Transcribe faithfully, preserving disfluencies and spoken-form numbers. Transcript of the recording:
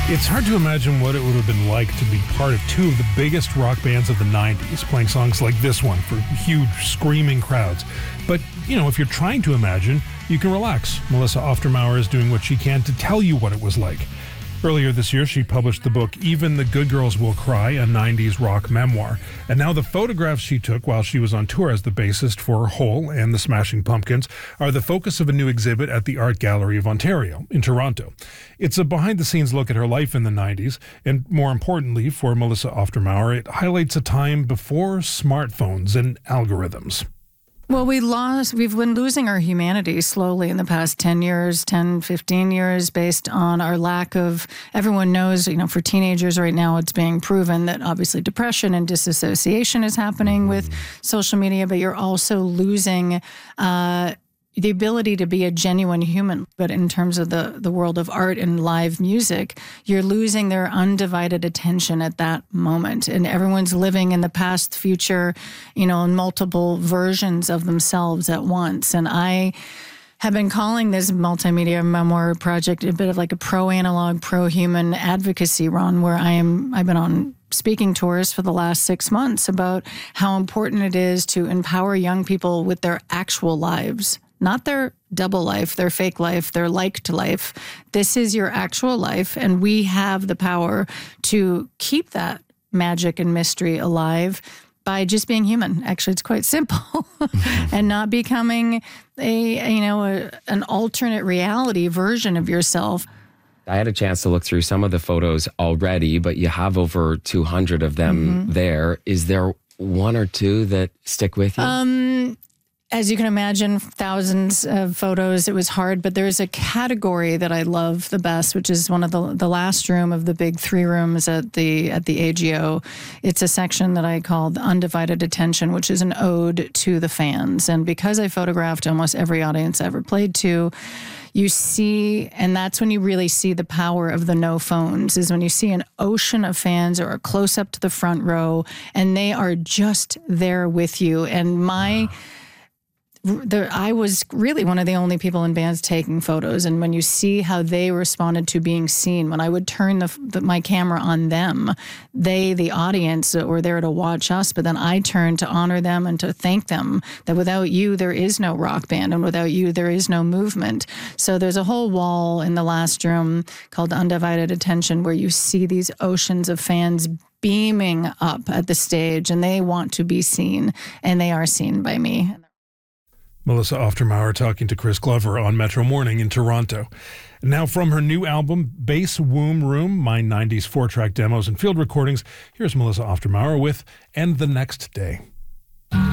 It's hard to imagine what it would have been like to be part of two of the biggest rock bands of the nineties, playing songs like this one for huge, screaming crowds. But, you know, if you're trying to imagine, you can relax. Melissa Oftermauer is doing what she can to tell you what it was like. Earlier this year, she published the book Even the Good Girls Will Cry, a nineties rock memoir. And now the photographs she took while she was on tour as the bassist for Hole and the Smashing Pumpkins are the focus of a new exhibit at the Art Gallery of Ontario in Toronto. It's a behind-the-scenes look at her life in the nineties, and more importantly for Melissa Oftermauer, it highlights a time before smartphones and algorithms. Well, we lost, we've been losing our humanity slowly in the past ten years, ten, fifteen years, based on our lack of, everyone knows, you know, for teenagers right now, it's being proven that obviously depression and disassociation is happening mm-hmm. with social media, but you're also losing uh, the ability to be a genuine human. But in terms of the, the world of art and live music, you're losing their undivided attention at that moment. And everyone's living in the past, future, you know, in multiple versions of themselves at once. And I have been calling this multimedia memoir project a bit of like a pro-analog, pro-human advocacy run, where I am, I've been on speaking tours for the last six months about how important it is to empower young people with their actual lives. Not their double life, their fake life, their liked life. This is your actual life, and we have the power to keep that magic and mystery alive by just being human. Actually, it's quite simple. And not becoming a, you know, a, an alternate reality version of yourself. I had a chance to look through some of the photos already, but you have over two hundred of them mm-hmm. there. Is there one or two that stick with you? Um... As you can imagine, thousands of photos. It was hard, but there's a category that I love the best, which is one of the the last room of the big three rooms at the at the A G O. It's a section that I call the Undivided Attention, which is an ode to the fans. And because I photographed almost every audience I ever played to, you see, and that's when you really see the power of the no phones, is when you see an ocean of fans or a close up to the front row, and they are just there with you. And my... Wow. The, I was really one of the only people in bands taking photos. And when you see how they responded to being seen, when I would turn the, the, my camera on them, they, the audience, were there to watch us. But then I turned to honor them and to thank them that without you, there is no rock band. And without you, there is no movement. So there's a whole wall in the last room called Undivided Attention where you see these oceans of fans beaming up at the stage. And they want to be seen. And they are seen by me. Melissa Oftermauer talking to Chris Glover on Metro Morning in Toronto. Now from her new album, Bass Womb Room, My nineties four-track demos and field recordings, here's Melissa Oftermauer with And the Next Day.